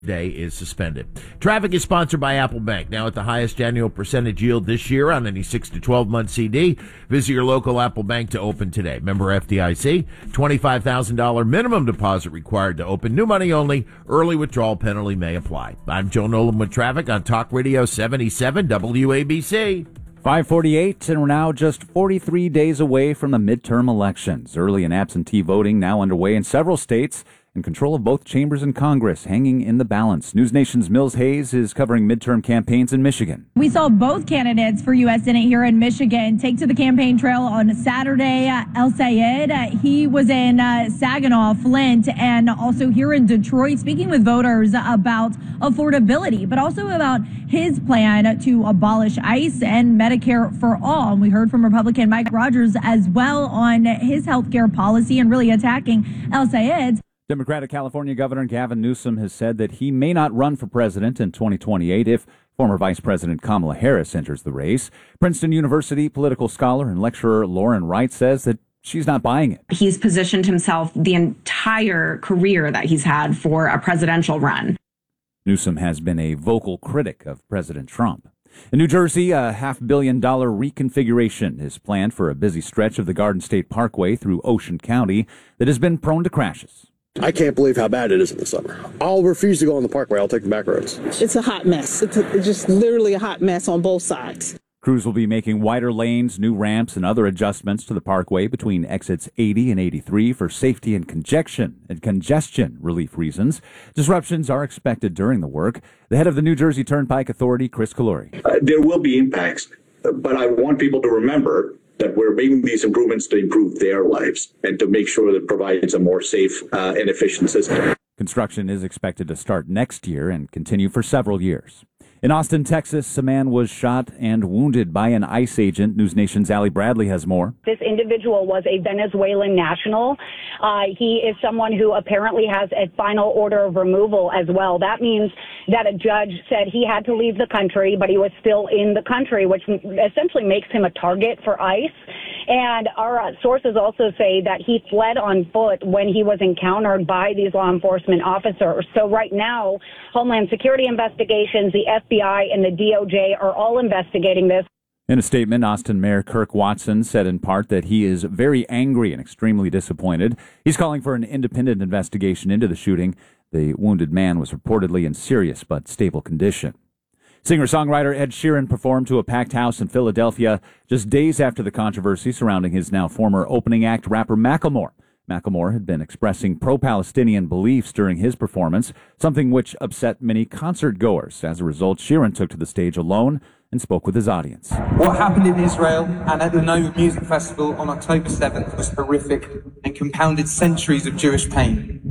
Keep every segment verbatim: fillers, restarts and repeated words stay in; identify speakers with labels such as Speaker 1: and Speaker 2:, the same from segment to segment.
Speaker 1: Day is suspended. Traffic is sponsored by Apple Bank. Now at the highest annual percentage yield this year on any six to twelve month C D. Visit your local Apple Bank to open today. Member F D I C. twenty-five thousand dollars minimum deposit required to open. New money only. Early withdrawal penalty may apply. I'm Joe Nolan with traffic on Talk Radio seventy-seven W A B C.
Speaker 2: five forty-eight, and we're now just forty-three days away from the midterm elections. Early and absentee voting now underway in several states, and control of both chambers in Congress hanging in the balance. News Nation's Mills Hayes is covering midterm campaigns in Michigan.
Speaker 3: We saw both candidates for U S Senate here in Michigan take to the campaign trail on Saturday. Uh, El Sayed, uh, he was in uh, Saginaw, Flint, and also here in Detroit, speaking with voters about affordability, but also about his plan to abolish ICE and Medicare for all. And we heard from Republican Mike Rogers as well on his health care policy and really attacking El Sayed's.
Speaker 2: Democratic California Governor Gavin Newsom has said that he may not run for president in twenty twenty-eight if former Vice President Kamala Harris enters the race. Princeton University political scholar and lecturer Lauren Wright says that she's not buying it.
Speaker 4: He's positioned himself the entire career that he's had for a presidential run.
Speaker 2: Newsom has been a vocal critic of President Trump. In New Jersey, a half billion dollar reconfiguration is planned for a busy stretch of the Garden State Parkway through Ocean County that has been prone to crashes.
Speaker 5: I can't believe how bad it is in the summer. I'll refuse to go on the parkway. I'll take the back roads.
Speaker 6: It's a hot mess. It's, a, it's just literally a hot mess on both sides.
Speaker 2: Crews will be making wider lanes, new ramps, and other adjustments to the parkway between exits eighty and eighty-three for safety and congestion and congestion relief reasons. Disruptions are expected during the work. The head of the New Jersey Turnpike Authority, Chris Calori.
Speaker 7: Uh, there will be impacts, but I want people to remember that we're making these improvements to improve their lives and to make sure that it provides a more safe uh, and efficient system.
Speaker 2: Construction is expected to start next year and continue for several years. In Austin, Texas, a man was shot and wounded by an ICE agent. News Nation's Allie Bradley has more.
Speaker 8: This individual was a Venezuelan national. Uh, he is someone who apparently has a final order of removal as well. That means that a judge said he had to leave the country, but he was still in the country, which essentially makes him a target for ICE. And our uh, sources also say that he fled on foot when he was encountered by these law enforcement officers. So right now, Homeland Security investigations, the F B I and the D O J are all investigating this.
Speaker 2: In a statement, Austin Mayor Kirk Watson said in part that he is very angry and extremely disappointed. He's calling for an independent investigation into the shooting. The wounded man was reportedly in serious but stable condition. Singer-songwriter Ed Sheeran performed to a packed house in Philadelphia just days after the controversy surrounding his now former opening act, rapper Macklemore. Macklemore had been expressing pro-Palestinian beliefs during his performance, something which upset many concert-goers. As a result, Sheeran took to the stage alone and spoke with his audience.
Speaker 9: What happened in Israel and at the Nova Music Festival on October seventh was horrific and compounded centuries of Jewish pain.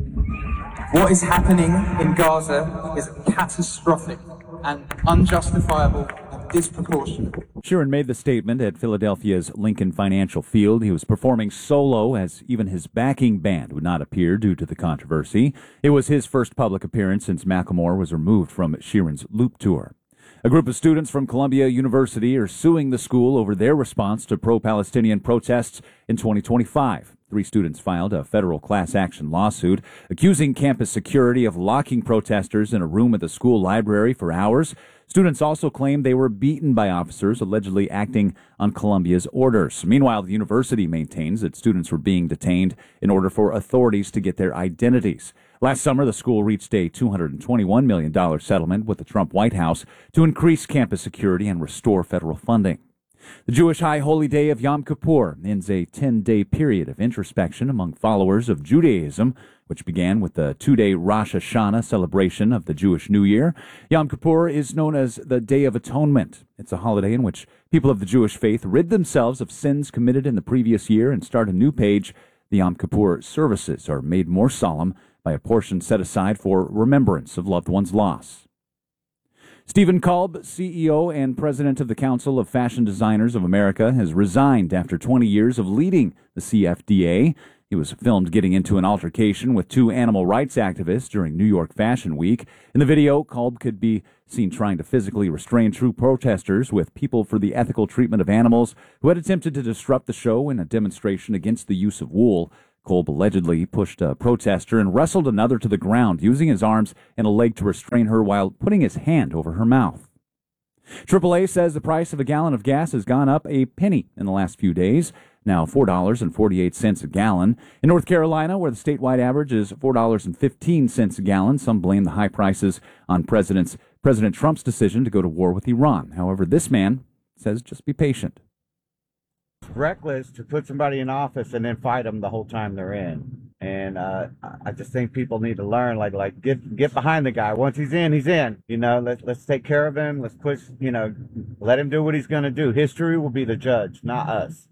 Speaker 9: What is happening in Gaza is catastrophic and unjustifiable and disproportionate.
Speaker 2: Sheeran made the statement at Philadelphia's Lincoln Financial Field. He was performing solo as even his backing band would not appear due to the controversy. It was his first public appearance since Macklemore was removed from Sheeran's Loop Tour. A group of students from Columbia University are suing the school over their response to pro-Palestinian protests in twenty twenty-five. Three students filed a federal class action lawsuit accusing campus security of locking protesters in a room at the school library for hours. Students also claimed they were beaten by officers allegedly acting on Columbia's orders. Meanwhile, the university maintains that students were being detained in order for authorities to get their identities. Last summer, the school reached a two hundred twenty-one million dollars settlement with the Trump White House to increase campus security and restore federal funding. The Jewish High Holy Day of Yom Kippur ends a ten-day period of introspection among followers of Judaism, which began with the two-day Rosh Hashanah celebration of the Jewish New Year. Yom Kippur is known as the Day of Atonement. It's a holiday in which people of the Jewish faith rid themselves of sins committed in the previous year and start a new page. The Yom Kippur services are made more solemn by a portion set aside for remembrance of loved ones' loss. Stephen Kolb, C E O and president of the Council of Fashion Designers of America, has resigned after twenty years of leading the C F D A. He was filmed getting into an altercation with two animal rights activists during New York Fashion Week. In the video, Kolb could be seen trying to physically restrain true protesters with People for the Ethical Treatment of Animals who had attempted to disrupt the show in a demonstration against the use of wool. Kolb allegedly pushed a protester and wrestled another to the ground, using his arms and a leg to restrain her while putting his hand over her mouth. triple A says the price of a gallon of gas has gone up a penny in the last few days, now four dollars and forty-eight cents a gallon. In North Carolina, where the statewide average is four dollars and fifteen cents a gallon, some blame the high prices on President's, President Trump's decision to go to war with Iran. However, this man says just be patient.
Speaker 10: Reckless to put somebody in office and then fight them the whole time they're in. And uh, I just think people need to learn, like, like get get behind the guy. Once he's in, he's in. You know, let's let's take care of him. Let's push. You know, let him do what he's going to do. History will be the judge, not us.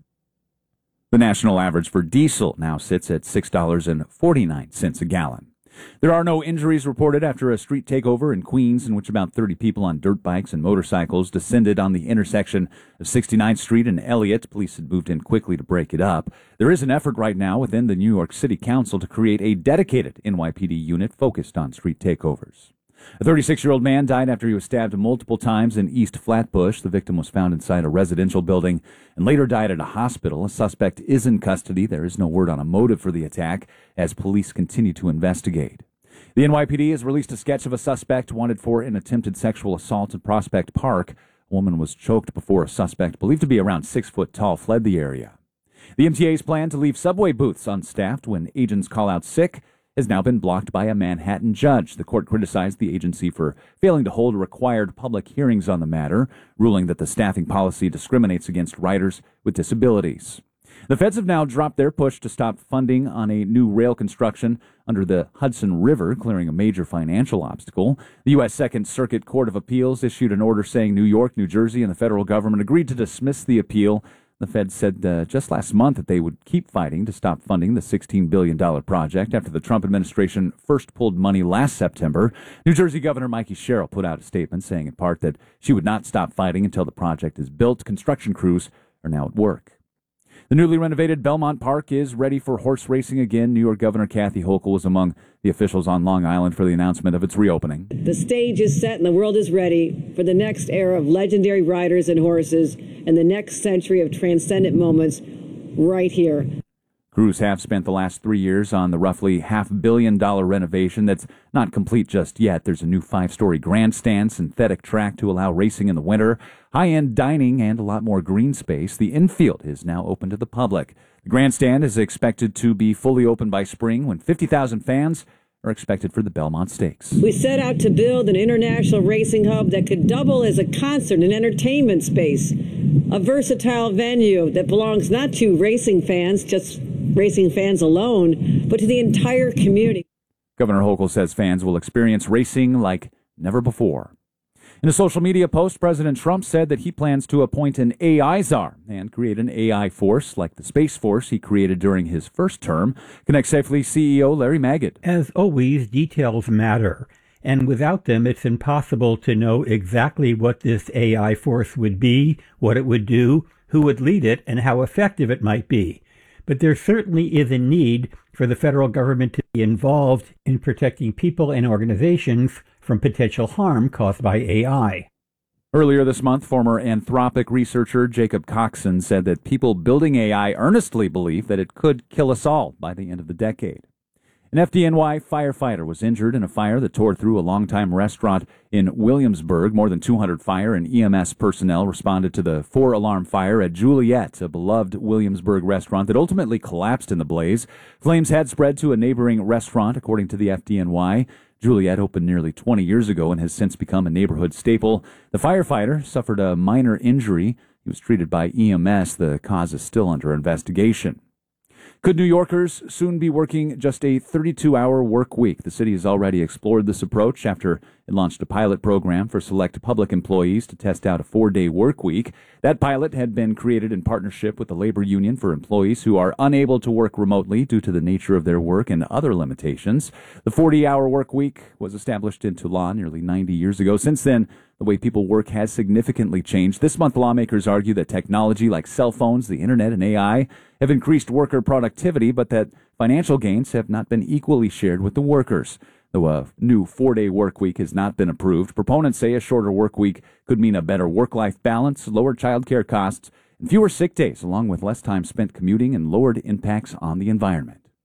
Speaker 2: The national average for diesel now sits at six dollars and forty-nine cents a gallon. There are no injuries reported after a street takeover in Queens in which about thirty people on dirt bikes and motorcycles descended on the intersection of sixty-ninth Street and Elliott. Police had moved in quickly to break it up. There is an effort right now within the New York City Council to create a dedicated N Y P D unit focused on street takeovers. A thirty-six-year-old man died after he was stabbed multiple times in East Flatbush. The victim was found inside a residential building and later died at a hospital. A suspect is in custody. There is no word on a motive for the attack as police continue to investigate. The N Y P D has released a sketch of a suspect wanted for an attempted sexual assault at Prospect Park. A woman was choked before a suspect, believed to be around six foot tall, fled the area. The M T A's plan to leave subway booths unstaffed when agents call out sick has now been blocked by a Manhattan judge. The court criticized the agency for failing to hold required public hearings on the matter, ruling that the staffing policy discriminates against riders with disabilities. The feds have now dropped their push to stop funding on a new rail construction under the Hudson River, clearing a major financial obstacle. The U S Second Circuit Court of Appeals issued an order saying New York, New Jersey, and the federal government agreed to dismiss the appeal. The Fed said uh, just last month that they would keep fighting to stop funding the sixteen billion dollars project after the Trump administration first pulled money last September. New Jersey Governor Mikey Sherrill put out a statement saying in part that she would not stop fighting until the project is built. Construction crews are now at work. The newly renovated Belmont Park is ready for horse racing again. New York Governor Kathy Hochul was among the officials on Long Island for the announcement of its reopening.
Speaker 11: The stage is set and the world is ready for the next era of legendary riders and horses and the next century of transcendent moments right here.
Speaker 2: Crews have spent the last three years on the roughly half billion dollar renovation that's not complete just yet. There's a new five-story grandstand, synthetic track to allow racing in the winter, high-end dining, and a lot more green space. The infield is now open to the public. The grandstand is expected to be fully open by spring when fifty thousand fans are expected for the Belmont Stakes.
Speaker 11: We set out to build an international racing hub that could double as a concert and entertainment space, a versatile venue that belongs not to racing fans, just racing fans alone, but to the entire community.
Speaker 2: Governor Hochul says fans will experience racing like never before. In a social media post, President Trump said that he plans to appoint an A I czar and create an A I force like the Space Force he created during his first term. Connect Safely C E O Larry Magid.
Speaker 12: As always, details matter, and without them, it's impossible to know exactly what this A I force would be, what it would do, who would lead it, and how effective it might be. But there certainly is a need for the federal government to be involved in protecting people and organizations from potential harm caused by A I.
Speaker 2: Earlier this month, former Anthropic researcher Jacob Coxon said that people building A I earnestly believe that it could kill us all by the end of the decade. An F D N Y firefighter was injured in a fire that tore through a longtime restaurant in Williamsburg. More than two hundred fire and E M S personnel responded to the four-alarm fire at Juliet, a beloved Williamsburg restaurant that ultimately collapsed in the blaze. Flames had spread to a neighboring restaurant, according to the F D N Y. Juliet opened nearly twenty years ago and has since become a neighborhood staple. The firefighter suffered a minor injury. He was treated by E M S. The cause is still under investigation. Could New Yorkers soon be working just a thirty-two hour work week? The city has already explored this approach after it launched a pilot program for select public employees to test out a four-day work week. That pilot had been created in partnership with the labor union for employees who are unable to work remotely due to the nature of their work and other limitations. The forty hour work week was established into law nearly ninety years ago. Since then, the way people work has significantly changed. This month, lawmakers argue that technology like cell phones, the internet, and A I have increased worker productivity, but that financial gains have not been equally shared with the workers. Though a new four-day work week has not been approved, proponents say a shorter work week could mean a better work-life balance, lower child care costs, and fewer sick days, along with less time spent commuting and lowered impacts on the environment.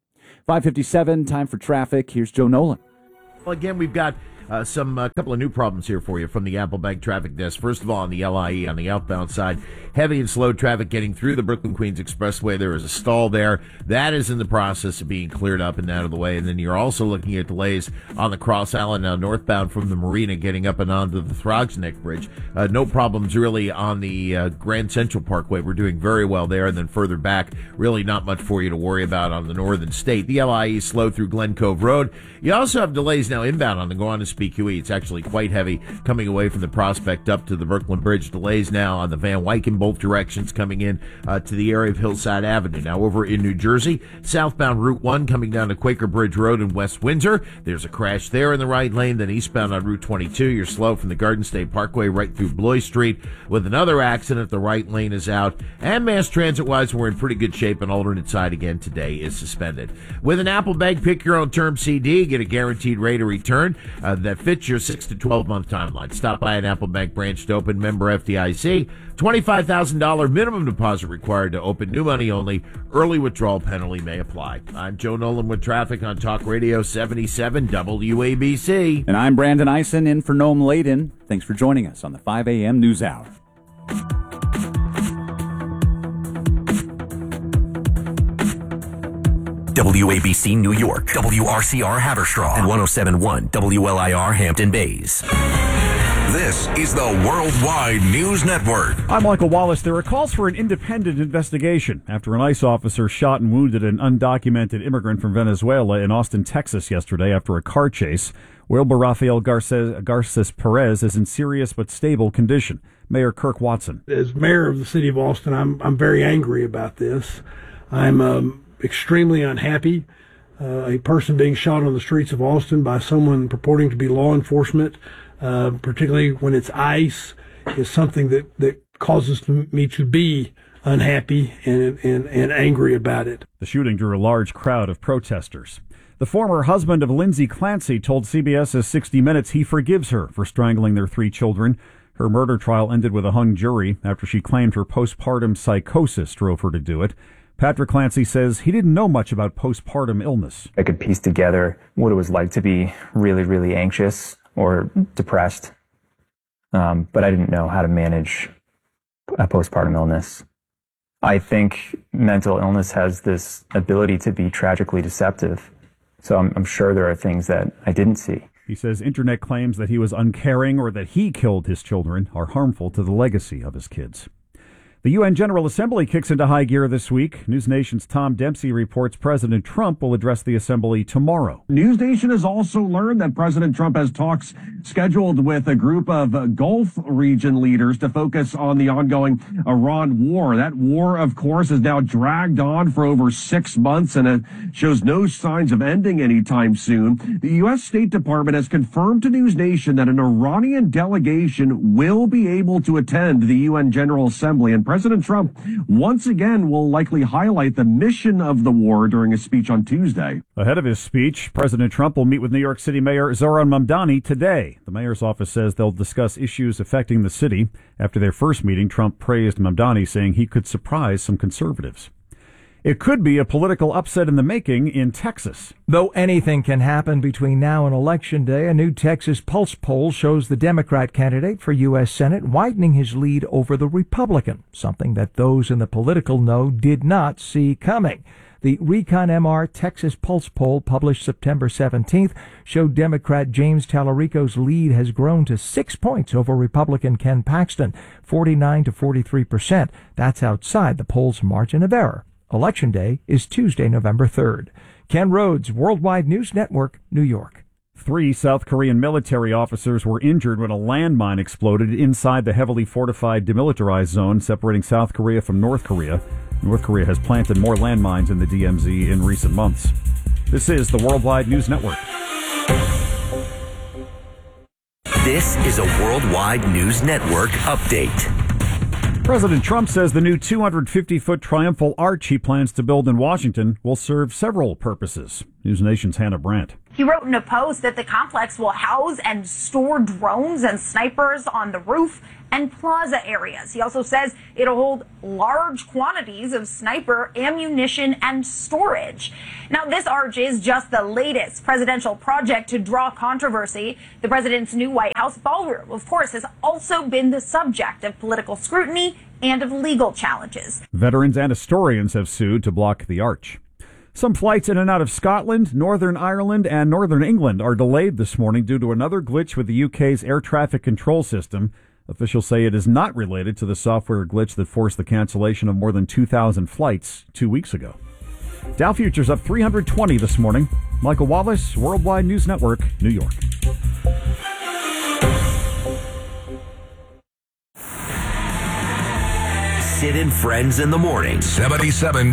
Speaker 2: five fifty-seven, time for traffic. Here's Joe Nolan.
Speaker 1: Well, again, we've got uh, some a uh, couple of new problems here for you from the Apple Bank traffic desk. First of all, on the L I E, on the outbound side, heavy and slow traffic getting through the Brooklyn-Queens Expressway. There is a stall there. That is in the process of being cleared up and out of the way. And then you're also looking at delays on the Cross Island now northbound from the marina getting up and onto the Throgs Neck Bridge. Uh, no problems really on the uh, Grand Central Parkway. We're doing very well there. And then further back, really not much for you to worry about on the northern state. The L I E slow through Glen Cove Road. You also have delays now inbound on the Gowanus P Q E. It's actually quite heavy coming away from the Prospect up to the Brooklyn Bridge. Delays now on the Van Wyck in both directions coming in uh, to the area of Hillside Avenue. Now over in New Jersey, southbound Route one coming down to Quaker Bridge Road in West Windsor. There's a crash there in the right lane. Then eastbound on Route twenty-two, you're slow from the Garden State Parkway right through Bloy Street with another accident. The right lane is out. And mass transit-wise, we're in pretty good shape. An alternate side again today is suspended. With an Apple Bank Pick Your Own Term C D, get a guaranteed rate of return uh, that fits your six to twelve month timeline. Stop by an Apple Bank branch to open, member F D I C. twenty-five thousand dollars minimum deposit required to open, new money only. Early withdrawal penalty may apply. I'm Joe Nolan with traffic on Talk Radio seventy-seven W A B C.
Speaker 2: And I'm Brandon Eisen in for Noam Layden. Thanks for joining us on the five a.m. News Hour.
Speaker 13: W A B C New York, W R C R Haverstraw, and one oh seven point one W L I R Hampton Bays. This is the Worldwide News Network.
Speaker 14: I'm Michael Wallace. There are calls for an independent investigation after an ICE officer shot and wounded an undocumented immigrant from Venezuela in Austin, Texas yesterday after a car chase. Wilbur Rafael Garces, Garces Perez is in serious but stable condition. Mayor Kirk Watson.
Speaker 15: As mayor of the city of Austin, I'm, I'm very angry about this. I'm um, extremely unhappy. Uh, a person being shot on the streets of Austin by someone purporting to be law enforcement, uh, particularly when it's ICE, is something that, that causes me to be unhappy and, and, and angry about it.
Speaker 14: The shooting drew a large crowd of protesters. The former husband of Lindsay Clancy told CBS's sixty minutes he forgives her for strangling their three children. Her murder trial ended with a hung jury after she claimed her postpartum psychosis drove her to do it. Patrick Clancy says he didn't know much about postpartum illness.
Speaker 16: I could piece together what it was like to be really, really anxious or depressed, um, but I didn't know how to manage a postpartum illness. I think mental illness has this ability to be tragically deceptive, so I'm, I'm sure there are things that I didn't see.
Speaker 14: He says internet claims that he was uncaring or that he killed his children are harmful to the legacy of his kids. The U N General Assembly kicks into high gear this week. News Nation's Tom Dempsey reports President Trump will address the Assembly tomorrow.
Speaker 17: News Nation has also learned that President Trump has talks scheduled with a group of Gulf region leaders to focus on the ongoing Iran war. That war, of course, has now dragged on for over six months and it shows no signs of ending anytime soon. The U S State Department has confirmed to News Nation that an Iranian delegation will be able to attend the U N General Assembly, and President Trump once again will likely highlight the mission of the war during a speech on Tuesday.
Speaker 14: Ahead of his speech, President Trump will meet with New York City Mayor Zohran Mamdani today. The mayor's office says they'll discuss issues affecting the city. After their first meeting, Trump praised Mamdani, saying he could surprise some conservatives. It could be a political upset in the making in Texas.
Speaker 18: Though anything can happen between now and Election Day, a new Texas Pulse poll shows the Democrat candidate for U S Senate widening his lead over the Republican, something that those in the political know did not see coming. The Recon M R Texas Pulse poll, published September seventeenth, showed Democrat James Tallarico's lead has grown to six points over Republican Ken Paxton, forty-nine to forty-three percent. That's outside the poll's margin of error. Election Day is Tuesday, November third. Ken Rhodes, Worldwide News Network, New York.
Speaker 14: Three South Korean military officers were injured when a landmine exploded inside the heavily fortified demilitarized zone separating South Korea from North Korea. North Korea has planted more landmines in the D M Z in recent months. This is the Worldwide News Network.
Speaker 13: This is a Worldwide News Network update.
Speaker 14: President Trump says the new two hundred fifty foot triumphal arch he plans to build in Washington will serve several purposes. News Nation's Hannah Brandt.
Speaker 19: He wrote in a post that the complex will house and store drones and snipers on the roof and plaza areas. He also says it'll hold large quantities of sniper ammunition and storage. Now, this arch is just the latest presidential project to draw controversy. The president's new White House ballroom, of course, has also been the subject of political scrutiny and of legal challenges.
Speaker 14: Veterans and historians have sued to block the arch. Some flights in and out of Scotland, Northern Ireland, and Northern England are delayed this morning due to another glitch with the U K's air traffic control system. Officials say it is not related to the software glitch that forced the cancellation of more than two thousand flights two weeks ago. Dow futures up three hundred twenty this morning. Michael Wallace, Worldwide News Network, New York.
Speaker 13: Sid and Friends in the morning. seventy-seven